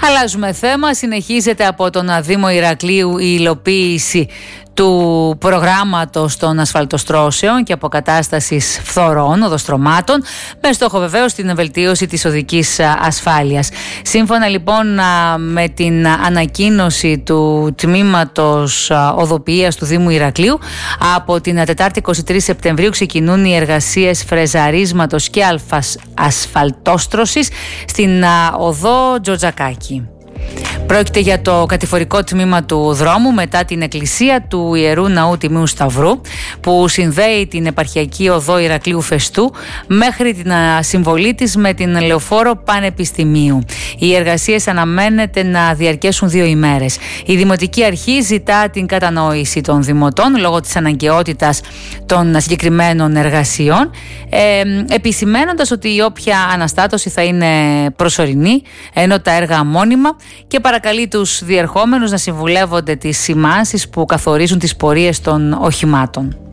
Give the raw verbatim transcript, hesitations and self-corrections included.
Αλλάζουμε θέμα. Συνεχίζεται από τον Δήμο Ηρακλείου η υλοποίηση του προγράμματος των ασφαλτοστρώσεων και αποκατάστασης φθορών, οδοστρωμάτων, με στόχο βεβαίως την βελτίωση της οδικής ασφάλειας. Σύμφωνα λοιπόν με την ανακοίνωση του Τμήματος Οδοποιίας του Δήμου Ηρακλείου, από την Τετάρτη είκοσι τρεις Σεπτεμβρίου ξεκινούν οι εργασίες φρεζαρίσματος και ασφαλτόστρωσης στην οδό Τζοτζακάκη. Πρόκειται για το κατηφορικό τμήμα του δρόμου μετά την εκκλησία του Ιερού Ναού Τιμίου Σταυρού, που συνδέει την επαρχιακή οδό Ηρακλείου Φεστού μέχρι την συμβολή της με την λεωφόρο Πανεπιστημίου. Οι εργασίες αναμένεται να διαρκέσουν δύο ημέρες. Η Δημοτική Αρχή ζητά την κατανόηση των δημοτών λόγω της αναγκαιότητας των συγκεκριμένων εργασιών, ε, επισημένοντας ότι η όποια αναστάτωση θα είναι προσωρινή, ενώ τα έργα μόνιμα, και παρακαλεί τους διερχόμενους να συμβουλεύονται τις σημάσεις που καθορίζουν τις πορείες των οχημάτων.